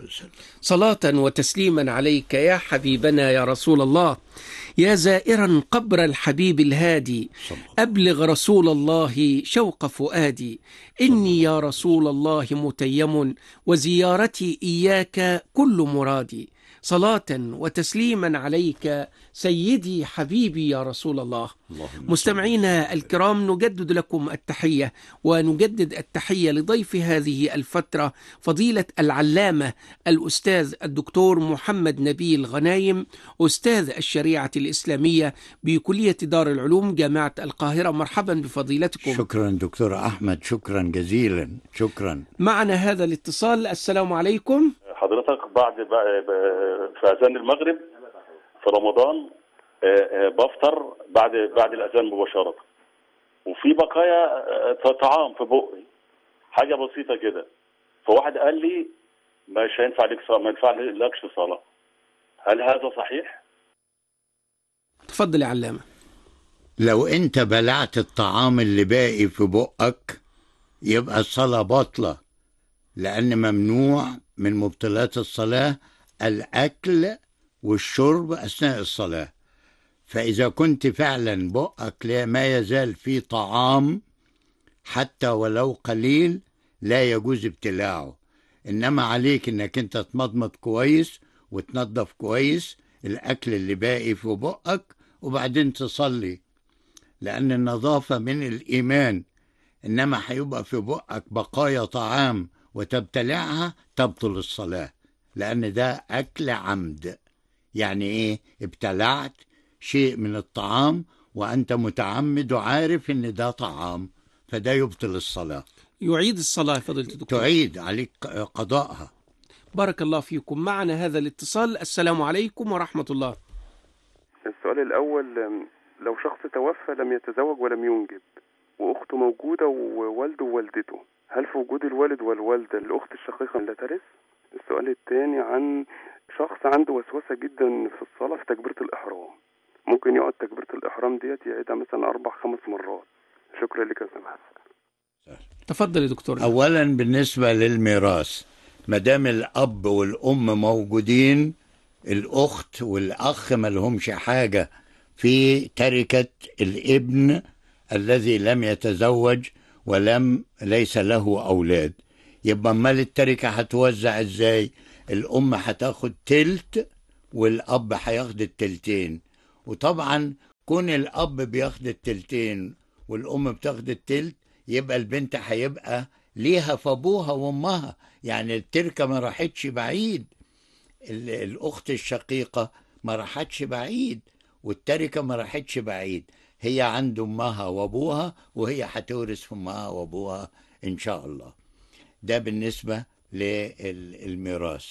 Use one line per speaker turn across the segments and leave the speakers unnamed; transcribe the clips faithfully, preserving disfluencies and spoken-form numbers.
عليه وسلم.
صلاة وتسليما عليك يا حبيبنا يا رسول الله. يا زائرا قبر الحبيب الهادي، أبلغ رسول الله شوق فؤادي. إني يا رسول الله متيم، وزيارتي إياك كل مرادي. صلاة وتسليما عليك سيدي حبيبي يا رسول الله. مستمعينا الكرام، نجدد لكم التحية، ونجدد التحية لضيف هذه الفترة فضيلة العلامة الأستاذ الدكتور محمد نبيل غنايم، أستاذ الشريعة الإسلامية بكلية دار العلوم جامعة القاهرة. مرحبا بفضيلتكم.
شكرا دكتور أحمد، شكرا جزيلا. شكرا.
معنا هذا الاتصال. السلام عليكم.
حضرتك بعد في أذان المغرب في رمضان بفطر بعد بعد الأذان مباشرة، وفي بقايا طعام في بقي، حاجة بسيطة كده، فواحد قال لي مش هينفع لك صلاة، ما ينفع لكش صلاة. هل هذا صحيح؟
تفضل يا علامة.
لو أنت بلعت الطعام اللي باقي في بقك يبقى الصلاة باطلة، لأن ممنوع من مبطلات الصلاة الأكل والشرب أثناء الصلاة. فإذا كنت فعلا بقك ما يزال في طعام حتى ولو قليل لا يجوز ابتلاعه، إنما عليك إنك أنت تمضمض كويس وتنظف كويس الأكل اللي باقي في بقك وبعدين تصلي، لأن النظافة من الإيمان. إنما هيبقى في بقك بقايا طعام وتبتلعها تبطل الصلاة، لأن ده أكل عمد. يعني إيه؟ ابتلعت شيء من الطعام وأنت متعمد وعارف إن ده طعام، فده يبطل الصلاة.
يعيد الصلاة فضيلة الدكتور.
تعيد عليك قضاءها.
بارك الله فيكم. معنا هذا الاتصال. السلام عليكم ورحمة الله.
السؤال الأول، لو شخص توفى لم يتزوج ولم ينجب وأخته موجودة ووالده ووالدته، هل في وجود الوالد والوالدة الأخت الشقيقة لا ترث؟ السؤال الثاني عن شخص عنده وسوسة جدا في الصلاة في تكبيرة الإحرام، ممكن يقعد تكبيرة الإحرام ديت يعيدها مثلا أربع خمس مرات. شكرا لك يا سماحة.
تفضل يا دكتور.
أولا بالنسبة للميراث، مدام الأب والأم موجودين الأخت والأخ ما لهمش حاجة في تركة الابن الذي لم يتزوج ولم ليس له أولاد. يبقى مال التركة هتوزع ازاي؟ الأم هتاخد تلت والأب هياخد التلتين. وطبعا كون الأب بياخد التلتين والأم بتاخد التلت يبقى البنت هيبقى ليها في أبوها وأمها، يعني التركة ما راحتش بعيد، الأخت الشقيقة ما راحتش بعيد والتركة ما راحتش بعيد، هي عند أمها وأبوها وهي هتورث في أمها وأبوها إن شاء الله. ده بالنسبة للميراث.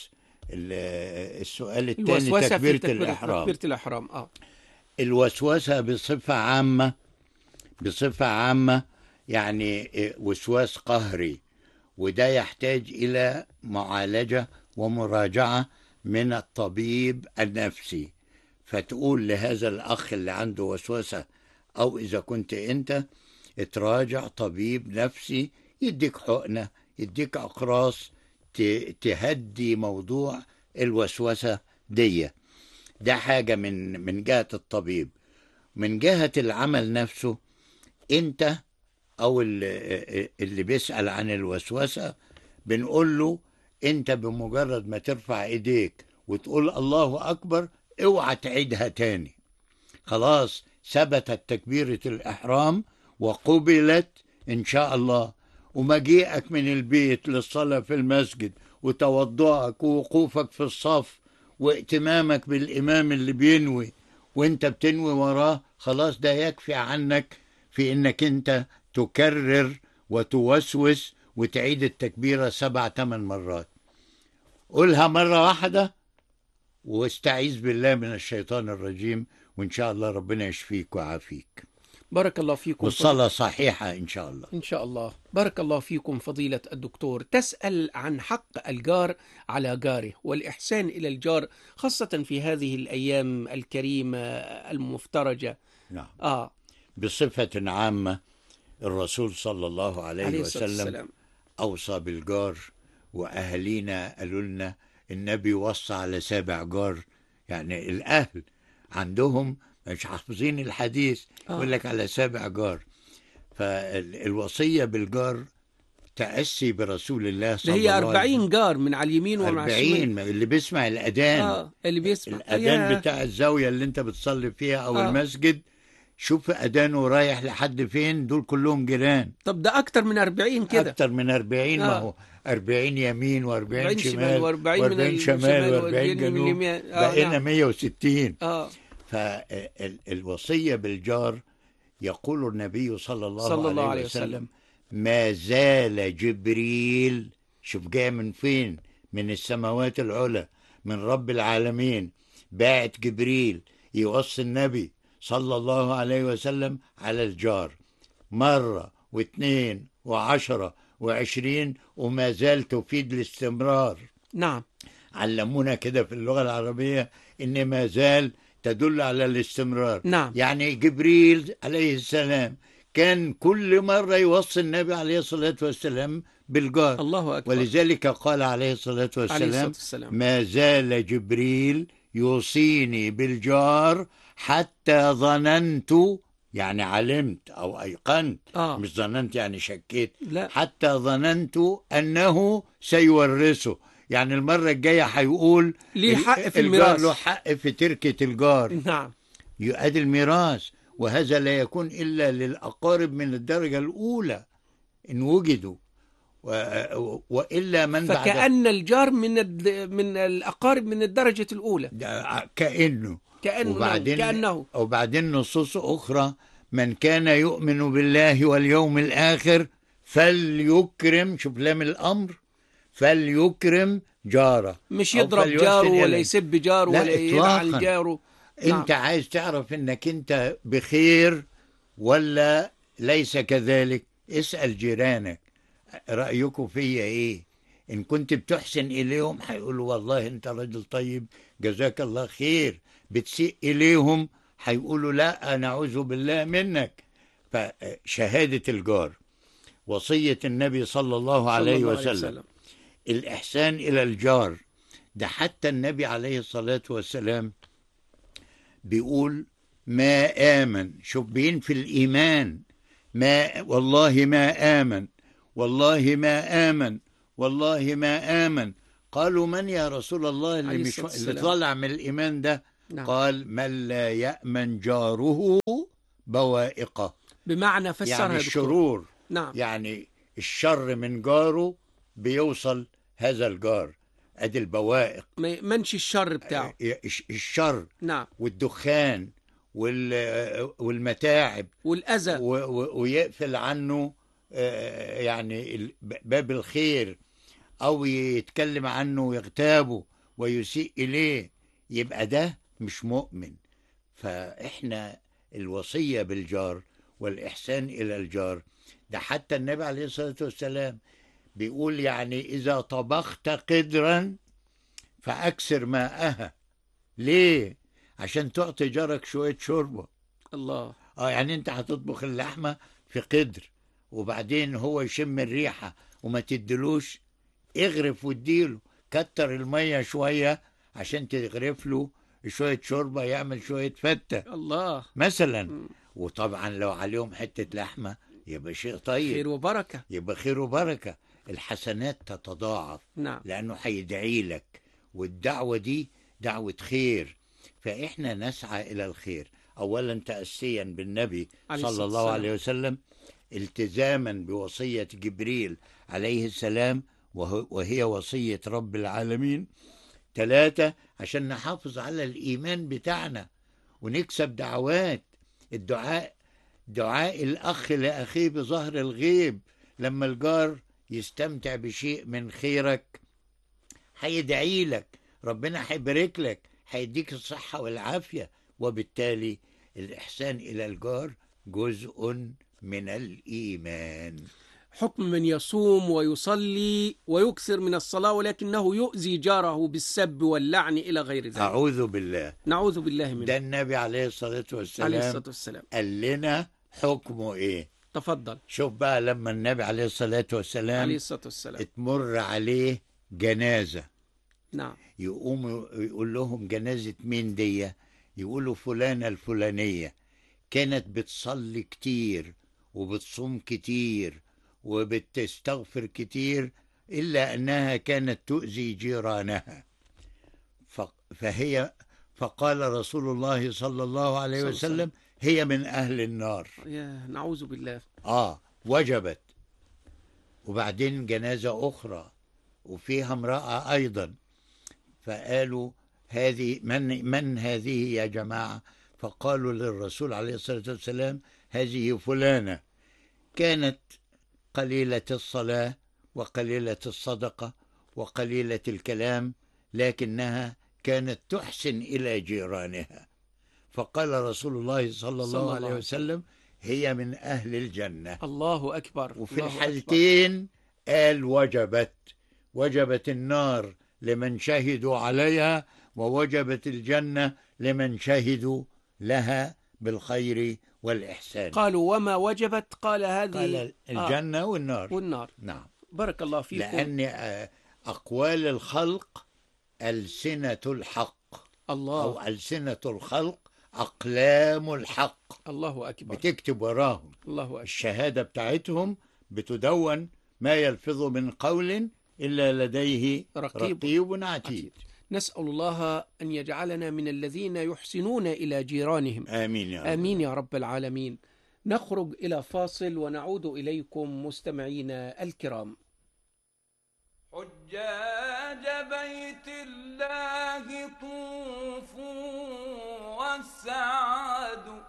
السؤال الثاني تكبيرة الإحرام.
تكبيرة الإحرام آه.
الوسوسة بصفة عامة بصفة عامة يعني وسواس قهري، وده يحتاج إلى معالجة ومراجعة من الطبيب النفسي. فتقول لهذا الأخ اللي عنده وسوسة، أو إذا كنت أنت اتراجع طبيب نفسي يديك حقنة، يديك أقراص تهدي موضوع الوسوسة دي. ده حاجة من من جهة الطبيب. من جهة العمل نفسه، أنت أو اللي, اللي بيسأل عن الوسوسة بنقول له أنت بمجرد ما ترفع إيديك وتقول الله أكبر اوعى تعيدها تاني، خلاص ثبتت تكبيرة الإحرام وقبلت إن شاء الله. ومجيئك من البيت للصلاة في المسجد وتوضعك ووقوفك في الصف واهتمامك بالإمام اللي بينوي وانت بتنوي وراه، خلاص ده يكفي عنك في انك انت تكرر وتوسوس وتعيد التكبيرة سبع ثمان مرات. قولها مرة واحدة واستعيذ بالله من الشيطان الرجيم، وإن شاء الله ربنا يشفيك ويعافيك.
بارك الله فيكم.
والصلاة صحيحة إن شاء الله.
إن شاء الله. بارك الله فيكم فضيلة الدكتور. تسأل عن حق الجار على جاره والإحسان إلى الجار، خاصة في هذه الأيام الكريمة المفترجة.
نعم.
آه.
بصفة عامة الرسول صلى الله عليه, عليه وسلم أوصى بالجار، وأهلينا قالوا لنا النبي وصى على سابع جار. يعني الأهل عندهم مش حافظين الحديث،
آه.
يقول لك على سابع جار. فالوصية بالجار تأسي برسول الله
ده
صلى
هي
الله عليه وسلم.
أربعين جار من على اليمين ومن على الشمال.
أربعين اللي بيسمع الأذان.
آه اللي بيسمع
الأذان
ياه.
بتاع الزاوية اللي أنت بتصلي فيها أو
آه.
المسجد، شوف أذانه رايح لحد فين، دول كلهم جيران.
طب ده أكتر من أربعين كده.
أكتر من أربعين.
آه.
ما هو أربعين يمين وأربعين
أربعين
شمال
وأربعين من
وأربعين شمال
الشمال
وأربعين
وأربعين من
جنوب،
اليمين. آه
بقينا
نعم.
مية وستين.
آه
فالوصية بالجار يقول النبي صلى الله,
صلى الله
عليه,
عليه
وسلم,
وسلم.
ما زال جبريل، شوف جاء من فين، من السماوات العلى، من رب العالمين، باعت جبريل يوصي النبي صلى الله عليه وسلم على الجار مرة واثنين وعشرة وعشرين، وما زال تفيد الاستمرار.
نعم.
علمونا كده في اللغة العربية إن ما زال تدل على الاستمرار.
نعم.
يعني جبريل عليه السلام كان كل مرة يوصي النبي عليه الصلاة والسلام بالجار.
الله أكبر.
ولذلك قال عليه الصلاة والسلام,
عليه الصلاة والسلام.
ما زال جبريل يوصيني بالجار حتى ظننت، يعني علمت أو أيقنت.
آه.
مش ظننت يعني شكيت،
لا.
حتى ظننت أنه سيورثه، يعني المرة الجاية هيقول
ليه حق في
الجار
الميراث.
له حق في تركة الجار.
نعم.
يؤدي الميراث، وهذا لا يكون إلا للأقارب من الدرجة الأولى إن وجدوا، و... وإلا من بعد.
فكأن الجار من الد... من الأقارب من الدرجة الأولى.
كأنه
كأنه
وبعدين
كأنه
وبعدين نصوص أخرى، من كان يؤمن بالله واليوم الآخر فليكرم، شوف لام الأمر، فليكرم جاره.
مش
أو
يضرب
فليحسن
جاره ولا
إليه.
يسب جاره
لا
ولا يلعن
إطلاقاً.
جاره.
انت
نعم.
عايز تعرف انك انت بخير ولا ليس كذلك، اسأل جيرانك رأيكم فيا ايه. ان كنت بتحسن اليهم هيقولوا والله انت رجل طيب جزاك الله خير، بتسيء اليهم هيقولوا لا نعوذ بالله منك. فشهادة الجار، وصية النبي صلى الله عليه
صلى الله عليه
وسلم،
وسلم.
الإحسان إلى الجار. ده حتى النبي عليه الصلاة والسلام بيقول ما آمن، شوف بينفي الإيمان، ما والله ما آمن، والله ما آمن، والله ما آمن. قالوا من يا رسول الله اللي,
عليه
مش
الصلاة
اللي
والسلام.
طالع من الإيمان ده؟
نعم.
قال من لا يأمن جاره بوائقه،
بمعنى فسرها
يعني
يا دكتور.
الشرور،
نعم.
يعني الشر من جاره بيوصل هذا الجار، ادي البوائق،
ما يأمنش الشر بتاعه.
الشر
نعم.
والدخان والمتاعب
والأذى.
ويقفل عنه يعني باب الخير، أو يتكلم عنه ويغتابه ويسيء إليه، يبقى ده مش مؤمن. فإحنا الوصية بالجار والإحسان إلى الجار ده حتى النبي عليه الصلاة والسلام بيقول يعني إذا طبخت قدرا فأكثر ماءها. ليه؟ عشان تعطي جارك شوية شوربة.
الله.
اه يعني انت هتطبخ اللحمة في قدر، وبعدين هو يشم الريحة وما تدلوش، اغرف واديله، كتر المية شوية عشان تغرف له شوية شوربة يعمل شوية فتة
الله
مثلا.
م.
وطبعا لو عليهم حتة لحمة يبقى شيء طيب،
خير وبركة،
يبقى خير وبركة، الحسنات تتضاعف.
نعم.
لأنه هيدعي لك، والدعوة دي دعوة خير. فإحنا نسعى إلى الخير، أولا تأسيا بالنبي صلى الله عليه وسلم، التزاما بوصية جبريل عليه السلام وهي وصية رب العالمين. ثلاثة، عشان نحافظ على الإيمان بتاعنا ونكسب دعوات الدعاء، دعاء الأخ لأخيه بظهر الغيب. لما الجار يستمتع بشيء من خيرك هيدعي لك، ربنا هيبارك لك، هيديك الصحة والعافية. وبالتالي الإحسان إلى الجار جزء من الإيمان.
حكم من يصوم ويصلي ويكثر من الصلاة ولكنه يؤذي جاره بالسب واللعن إلى غير ذلك.
أعوذ بالله.
نعوذ بالله منه.
ده النبي عليه الصلاة والسلام
عليه الصلاة والسلام
قال لنا حكمه إيه.
تفضل.
شوف بقى لما النبي عليه الصلاة والسلام
عليه الصلاة والسلام
تمر عليه جنازة
نعم.
يقوموا يقول لهم جنازة مين دي؟ يقولوا فلانة الفلانية كانت بتصلي كتير وبتصوم كتير وبتستغفر كتير، إلا أنها كانت تؤذي جيرانها. فهي فقال رسول الله صلى الله عليه
صلى الله عليه
وسلم هي من أهل النار.
يا نعوذ بالله.
آه وجبت. وبعدين جنازة أخرى وفيها امرأة أيضا، فقالوا هذه من من هذه يا جماعة؟ فقالوا للرسول عليه الصلاة والسلام هذه فلانة كانت قليلة الصلاة وقليلة الصدقة وقليلة الكلام، لكنها كانت تحسن إلى جيرانها. فقال رسول الله صلى الله عليه وسلم هي من أهل الجنة.
الله أكبر.
وفي
الله
الحالتين
أكبر.
قال وجبت وجبت النار لمن شهدوا عليها، ووجبت الجنة لمن شهدوا لها بالخير والإحسان.
قالوا وما وجبت؟ قال هذه
قال الجنة
آه.
والنار.
والنار.
نعم.
بارك الله فيكم.
لأن أقوال الخلق ألسنة الحق.
الله.
أو ألسنة الخلق أقلام الحق.
الله أكبر.
بتكتب وراهم.
الله أكبر.
الشهادة بتاعتهم بتدون، ما يلفظ من قول إلا لديه رقيب, رقيب عتيد. عتيد.
نسأل الله أن يجعلنا من الذين يحسنون إلى جيرانهم.
آمين يا رب.
آمين يا رب العالمين. نخرج إلى فاصل ونعود إليكم مستمعينا الكرام.
حجاج بيت الله طوفوا والسعادوا